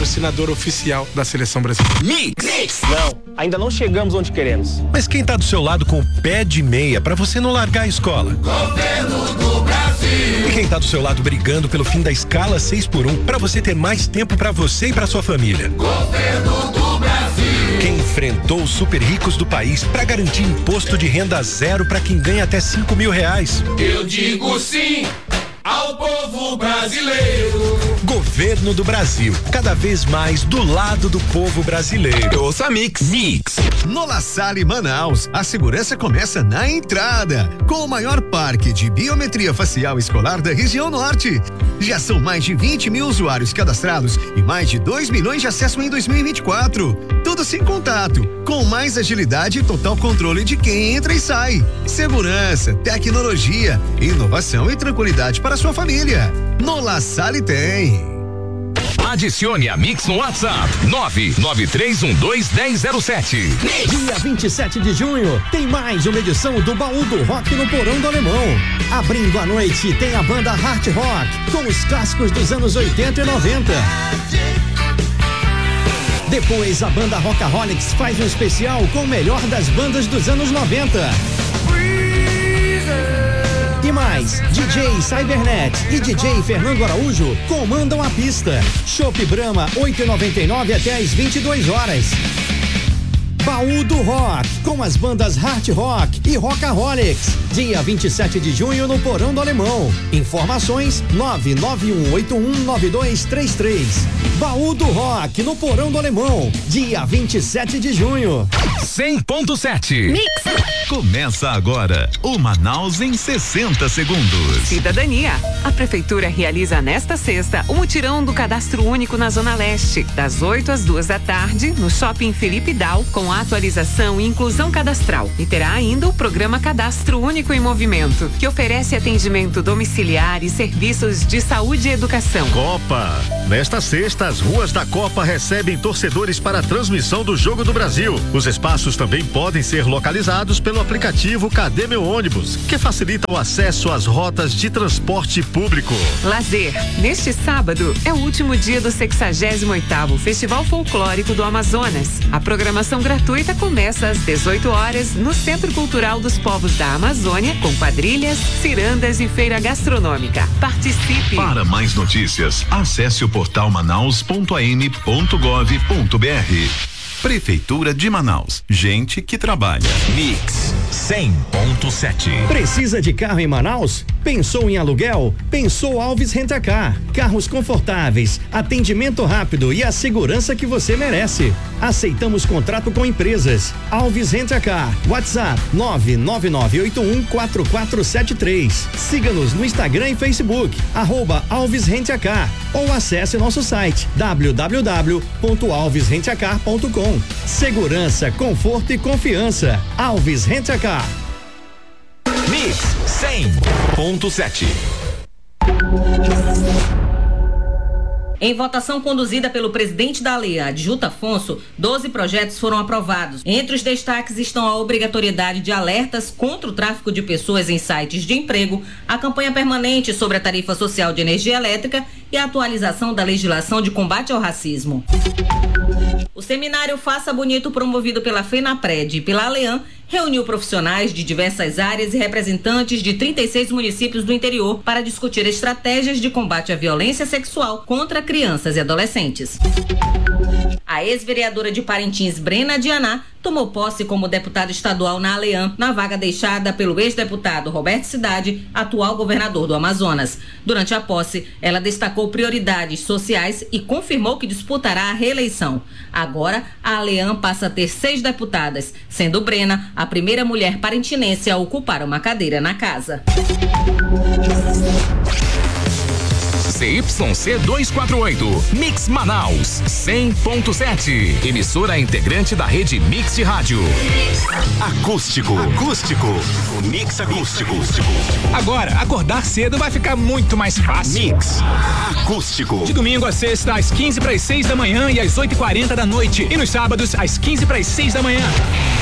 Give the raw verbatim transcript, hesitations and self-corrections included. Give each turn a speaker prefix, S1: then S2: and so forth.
S1: patrocinador oficial da seleção brasileira.
S2: Mix! Mix! Não, ainda não chegamos onde queremos.
S3: Mas quem tá do seu lado com o pé de meia pra você não largar a escola?
S4: Governo do Brasil.
S3: E quem tá do seu lado brigando pelo fim da escala seis por um pra você ter mais tempo pra você e pra sua família?
S4: Governo do Brasil.
S3: Quem enfrentou os super ricos do país pra garantir imposto de renda zero pra quem ganha até cinco mil reais?
S4: Eu digo sim ao povo brasileiro.
S3: Governo do Brasil, cada vez mais do lado do povo brasileiro.
S2: Ouça Mix. Mix.
S5: No La Salle Manaus, a segurança começa na entrada, com o maior parque de biometria facial escolar da região norte. Já são mais de vinte mil usuários cadastrados e mais de dois milhões de acessos em dois mil e vinte e quatro. Tudo sem contato, com mais agilidade e total controle de quem entra e sai. Segurança, tecnologia, inovação e tranquilidade para sua família. No La Salle tem.
S6: Adicione a Mix no WhatsApp nove nove três um dois um zero zero sete.
S7: Dia vinte e sete de junho tem mais uma edição do Baú do Rock no Porão do Alemão. Abrindo a noite tem a banda Hard Rock com os clássicos dos anos oitenta e noventa. Depois a banda Rockaholics faz um especial com o melhor das bandas dos anos noventa. E mais, D J Cybernet e D J Fernando Araújo comandam a pista. Chopp Brahma, oito e noventa e nove até às vinte e duas horas. Baú do Rock, com as bandas Hard Rock e Rockaholics. Dia vinte e sete de junho no Porão do Alemão. Informações nove nove um oito um nove dois três três. Baú do Rock no Porão do Alemão. Dia vinte e sete de junho.
S6: cem ponto sete.
S8: Mix. Começa agora o Manaus em sessenta segundos.
S9: Cidadania. A Prefeitura realiza nesta sexta o mutirão do Cadastro Único na Zona Leste, das oito às duas da tarde, no Shopping Felipe Dal, com atualização e inclusão cadastral. E terá ainda o programa Cadastro Único em Movimento, que oferece atendimento domiciliar e serviços de saúde e educação.
S10: Copa. Nesta sexta, as ruas da Copa recebem torcedores para a transmissão do Jogo do Brasil. Os espaços também podem ser localizados pelo aplicativo Cadê Meu Ônibus, que facilita o acesso às rotas de transporte público.
S9: Lazer. Neste sábado é o último dia do sexagésimo oitavo Festival Folclórico do Amazonas. A programação gratuita começa às dezoito horas no Centro Cultural dos Povos da Amazônia, com quadrilhas, cirandas e feira gastronômica. Participe!
S8: Para mais notícias, acesse o portal manaus ponto a m ponto gov ponto b r. Prefeitura de Manaus. Gente que trabalha.
S6: Mix cem ponto sete.
S7: Precisa de carro em Manaus? Pensou em aluguel? Pensou Alves Rentacar. Carros confortáveis, atendimento rápido e a segurança que você merece. Aceitamos contrato com empresas. Alves Rentacar. WhatsApp nove nove nove oito um quatro quatro sete três. Siga-nos no Instagram e Facebook, arroba Alves Rentacar, ou acesse nosso site w w w ponto alves rentacar ponto com. Segurança, conforto e confiança. Alves Rentacar.
S6: Mix cem ponto sete.
S11: Em votação conduzida pelo presidente da Alean, Adjuta Afonso, doze projetos foram aprovados. Entre os destaques estão a obrigatoriedade de alertas contra o tráfico de pessoas em sites de emprego, a campanha permanente sobre a tarifa social de energia elétrica e a atualização da legislação de combate ao racismo. O seminário Faça Bonito, promovido pela FENAPRED e pela Alean, reuniu profissionais de diversas áreas e representantes de trinta e seis municípios do interior para discutir estratégias de combate à violência sexual contra crianças e adolescentes. A ex-vereadora de Parintins, Brena Dianá, tomou posse como deputada estadual na Alean, na vaga deixada pelo ex-deputado Roberto Cidade, atual governador do Amazonas. Durante a posse, ela destacou prioridades sociais e confirmou que disputará a reeleição. Agora, a Alean passa a ter seis deputadas, sendo Brena a primeira mulher parintinense a ocupar uma cadeira na casa.
S6: C Y C duzentos e quarenta e oito, Mix Manaus, cem ponto sete. Emissora integrante da rede Mix de Rádio.
S8: Acústico. Acústico. O Mix Acústico.
S12: Agora, acordar cedo vai ficar muito mais fácil.
S8: Mix Acústico.
S12: De domingo a sexta, às quinze para as seis da manhã e às oito e quarenta da noite. E nos sábados, às quinze para as seis da manhã.